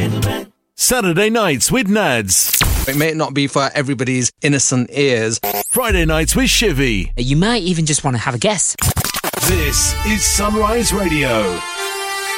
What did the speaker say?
gentlemen. Saturday nights with Nads. It may not be for everybody's innocent ears. Friday nights with Shivy. You might even just want to have a guess. This is Sunrise Radio.